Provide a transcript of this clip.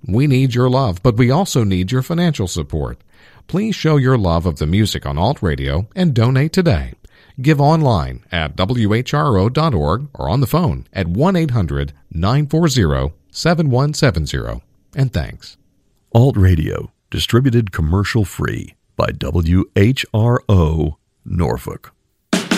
We need your love, but we also need your financial support. Please show your love of the music on Alt Radio and donate today. Give online at whro.org or on the phone at 1-800-940-7170. And thanks. Alt Radio, distributed commercial free by WHRO, Norfolk.